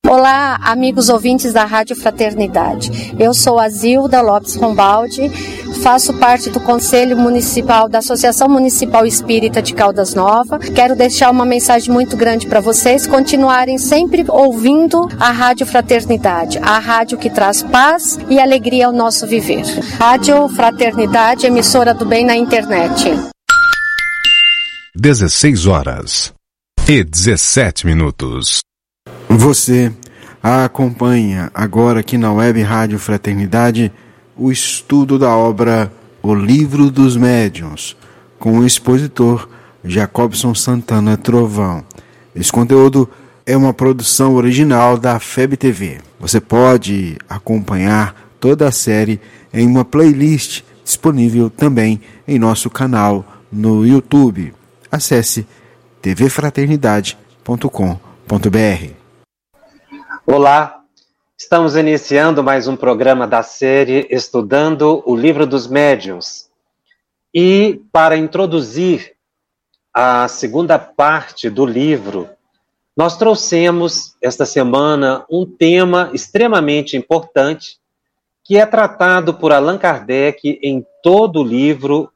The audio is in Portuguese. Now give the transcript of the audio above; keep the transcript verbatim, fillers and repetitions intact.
Olá, amigos ouvintes da Rádio Fraternidade. Eu sou a Zilda Lopes Rombaldi, faço parte do Conselho Municipal da Associação Municipal Espírita de Caldas Novas. Quero deixar uma mensagem muito grande para vocês continuarem sempre ouvindo a Rádio Fraternidade, a rádio que traz paz e alegria ao nosso viver. Rádio Fraternidade, emissora do bem na internet. dezesseis horas e dezessete minutos. Você acompanha agora aqui na Web Rádio Fraternidade o estudo da obra O Livro dos Médiuns, com o expositor Jacobson Santana Trovão. Esse conteúdo é uma produção original da F E B T V. Você pode acompanhar toda a série em uma playlist disponível também em nosso canal no YouTube. Acesse t v fraternidade ponto com ponto b r. Olá, estamos iniciando mais um programa da série Estudando o Livro dos Médiuns. E para introduzir a segunda parte do livro, nós trouxemos esta semana um tema extremamente importante que é tratado por Allan Kardec em todo o livro